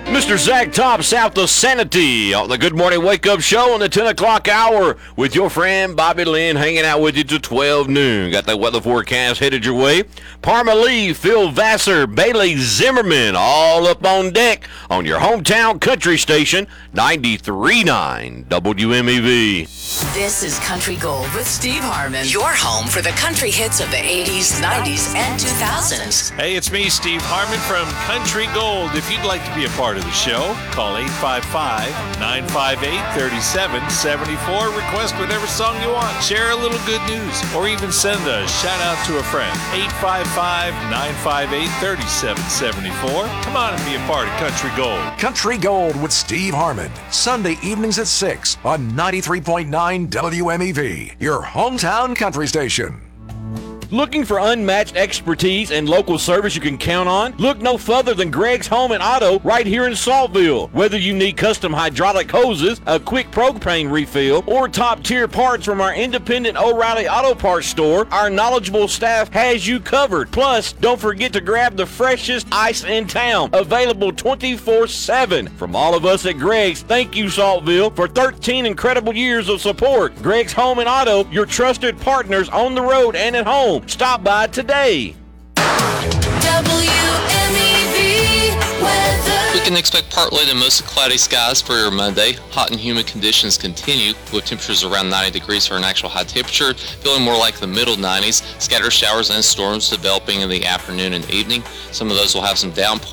Mr. Zach Top, south of Sanity, on the Good Morning Wake Up Show on the 10 o'clock hour with your friend Bobby Lynn, hanging out with you till 12 noon. Got that weather forecast headed your way. Parma Lee, Phil Vassar, Bailey Zimmerman, all up on deck on your hometown country station, 93.9 WMEV. This is Country Gold with Steve Harmon, your home for the country hits of the 80s, 90s, and 2000s. Hey, it's me, Steve Harmon from Country Gold. If you'd like to be a part of the show, call 855-958-3774. Request whatever song you want. Share a little good news, or even send a shout out to a friend. 855-958-3774. Come on and be a part of Country Gold. Country Gold with Steve Harmon. Sunday evenings at 6 on 93.9 WMEV, your hometown country station. Looking for unmatched expertise and local service you can count on? Look no further than Greg's Home and Auto right here in Saltville. Whether you need custom hydraulic hoses, a quick propane refill, or top-tier parts from our independent O'Reilly Auto Parts store, our knowledgeable staff has you covered. Plus, don't forget to grab the freshest ice in town, available 24/7. From all of us at Greg's, thank you, Saltville, for 13 incredible years of support. Greg's Home and Auto, your trusted partners on the road and at home. Stop by today. WMEV weather. We can expect partly to mostly cloudy skies for your Monday. Hot and humid conditions continue with temperatures around 90 degrees for an actual high temperature, feeling more like the middle 90s. Scattered showers and storms developing in the afternoon and evening. Some of those will have some downpours